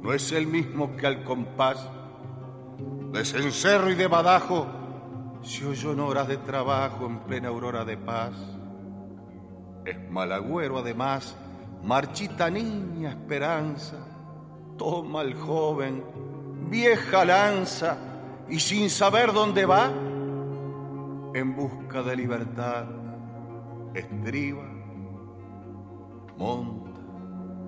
no es el mismo que al compás de cencerro y de badajo se oyó en horas de trabajo en plena aurora de paz. Es malagüero además, marchita niña esperanza, toma el joven, vieja lanza, y sin saber dónde va, en busca de libertad, estriba, monta